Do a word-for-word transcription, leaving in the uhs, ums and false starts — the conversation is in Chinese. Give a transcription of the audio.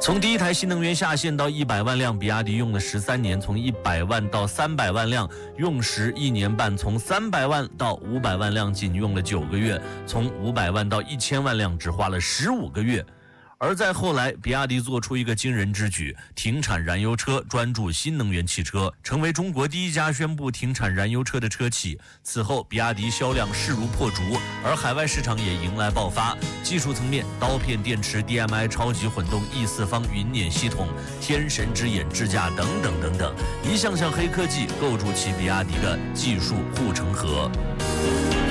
从第一台新能源下线到一百万辆，比亚迪用了十三年；从一百万到三百万辆，用时一年半；从三百万到五百万辆，仅用了九个月；从五百万到一千万辆，只花了十五个月。而在后来，比亚迪做出一个惊人之举，停产燃油车，专注新能源汽车，成为中国第一家宣布停产燃油车的车企。此后，比亚迪销量势如破竹，而海外市场也迎来爆发。技术层面，刀片电池、D M I 超级混动 E 四方云辇系统、天神之眼支架等等等等，一项项黑科技构筑起比亚迪的技术护城河。